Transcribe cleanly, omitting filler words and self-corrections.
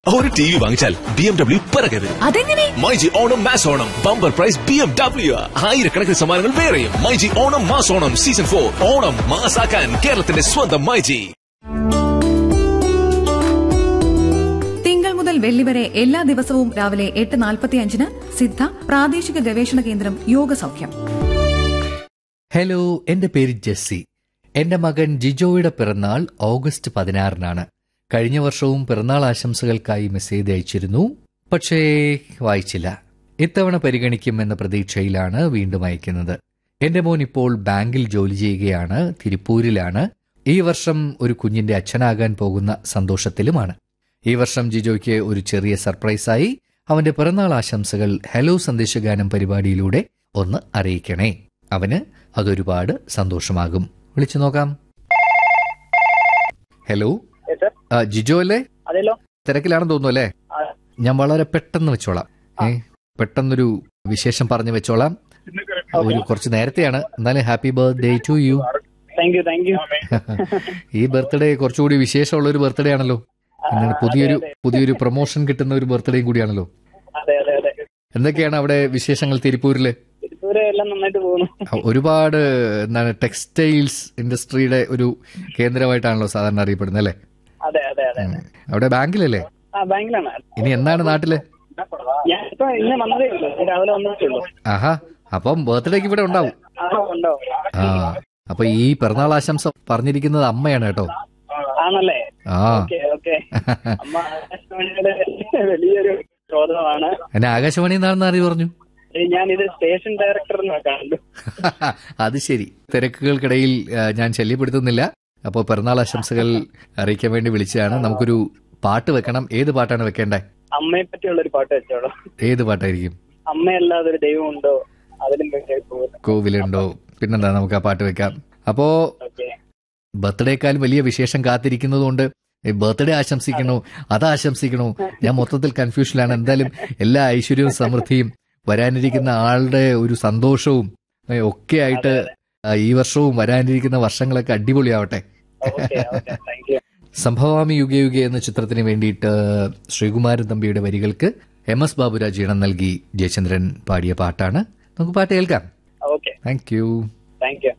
ഒരു T V വാങ്ങിച്ചാൽ BMW പിറകരുത്. അതെങ്ങനെ? MyG Onam mass Onam bumper prize BMW. ആയിരക്കണക്കിന് സമ്മാനങ്ങൾ വേറെയും. മൈജി ഓണം മാസ് ഓണം സീസൺ 4 ഓണം മാസാക്കാൻ കേരളത്തിന്റെ സ്വന്തം മൈജി. തിങ്കൾ മുതൽ വെള്ളി വരെ എല്ലാ ദിവസവും രാവിലെ 8:45 സിദ്ധ പ്രാദേശിക ഗവേഷണ കേന്ദ്രം യോഗ സൗഖ്യം. ഹലോ, എന്റെ പേര് ജെസ്സി. എന്റെ മകൻ ജിജോയുടെ പിറന്നാൾ ഓഗസ്റ്റ് 16-നാണ്. കഴിഞ്ഞ വർഷവും പിറന്നാൾ ആശംസകൾക്കായി മെസ്സേജ് അയച്ചിരുന്നു, പക്ഷേ വായിച്ചില്ല. ഇത്തവണ പരിഗണിക്കുമെന്ന പ്രതീക്ഷയിലാണ് വീണ്ടും അയക്കുന്നത്. എന്റെ മോൻ ഇപ്പോൾ ബാങ്കിൽ ജോലി ചെയ്യുകയാണ്, തിരുപ്പൂരിലാണ്. ഈ വർഷം ഒരു കുഞ്ഞിന്റെ അച്ഛനാകാൻ പോകുന്ന സന്തോഷത്തിലുമാണ്. ഈ വർഷം ജിജോയ്ക്ക് ഒരു ചെറിയ സർപ്രൈസായി അവന്റെ പിറന്നാൾ ആശംസകൾ ഹലോ സന്ദേശഗാനം പരിപാടിയിലൂടെ ഒന്ന് അറിയിക്കണേ. അവന് അതൊരുപാട് സന്തോഷമാകും. വിളിച്ചു നോക്കാം. ഹലോ, ജിജോ അല്ലേ? തിരക്കിലാണെന്ന് തോന്നുന്നു അല്ലേ? ഞാൻ വളരെ പെട്ടെന്ന് വെച്ചോളാം. പെട്ടെന്നൊരു വിശേഷം പറഞ്ഞു വെച്ചോളാം. ഒരു കുറച്ച് നേരത്തെയാണ്, എന്നാലും ഹാപ്പി ബർത്ത്ഡേ ടു യു. ഈ ബർത്ത്ഡേ കുറച്ചുകൂടി വിശേഷമുള്ള ഒരു ബർത്ത്ഡേ ആണല്ലോ. പുതിയൊരു പ്രൊമോഷൻ കിട്ടുന്ന ഒരു ബർത്ത്ഡേയും കൂടിയാണല്ലോ. എന്തൊക്കെയാണ് അവിടെ വിശേഷങ്ങൾ തിരുപ്പൂരില്? ഒരുപാട് എന്താണ് ടെക്സ്റ്റൈൽസ് ഇൻഡസ്ട്രിയുടെ ഒരു കേന്ദ്രമായിട്ടാണല്ലോ സാധാരണ അറിയപ്പെടുന്നത് അല്ലേ? അവിടെ ബാങ്കിലല്ലേ? ഇനി എന്നാണ് നാട്ടില്? ആഹാ, അപ്പം ബർത്ത്ഡേക്ക് ഇവിടെ ഉണ്ടാവും. ആ, അപ്പൊ ഈ പിറന്നാൾ ആശംസ പറഞ്ഞിരിക്കുന്നത് അമ്മയാണ് കേട്ടോ. ആ, എന്നെ ആകാശവാണി എന്നാണെന്ന് അറിയ പറഞ്ഞു. ഞാനിത് സ്റ്റേഷൻ ഡയറക്ടർ. അത് ശരി. തിരക്കുകൾക്കിടയിൽ ഞാൻ ശല്യപ്പെടുത്തുന്നില്ല. അപ്പോൾ പിറന്നാൾ ആശംസകൾ അറിയിക്കാൻ വേണ്ടി വിളിച്ചതാണ്. നമുക്കൊരു പാട്ട് വെക്കണം. ഏത് പാട്ടാണ് വെക്കേണ്ടേ? അമ്മയെ പറ്റിയുള്ള ഒരു പാട്ട് വെച്ചോളൂ. ഏത് പാട്ടായിരിക്കും? അമ്മയല്ലാതെ ഒരു ദൈവമുണ്ടോ, അതിലും കോവിലുണ്ടോ? പിന്നെന്താ, നമുക്ക് ആ പാട്ട് വെക്കാം. അപ്പോ ബർത്ത്ഡേക്കാളും വലിയ വിശേഷം കാത്തിരിക്കുന്നതുകൊണ്ട് ബർത്ത്ഡേ ആശംസിക്കണോ അത് ആശംസിക്കണോ, ഞാൻ മൊത്തത്തിൽ കൺഫ്യൂഷനിലാണ്. എന്തായാലും എല്ലാ ഐശ്വര്യവും സമൃദ്ധിയും വരാനിരിക്കുന്ന ആളുടെ ഒരു സന്തോഷവും ഒക്കെ ആയിട്ട് ഈ വർഷവും വരാനിരിക്കുന്ന വർഷങ്ങളൊക്കെ അടിപൊളിയാവട്ടെ. സംഭവാമി യുഗേ യുഗേ എന്ന ചിത്രത്തിന് വേണ്ടിയിട്ട് ശ്രീകുമാരൻ തമ്പിയുടെ വരികൾക്ക് MS ബാബുരാജ് ഈണം നൽകി ജയചന്ദ്രൻ പാടിയ പാട്ടാണ്. നമുക്ക് പാട്ട് കേൾക്കാം. Thank you.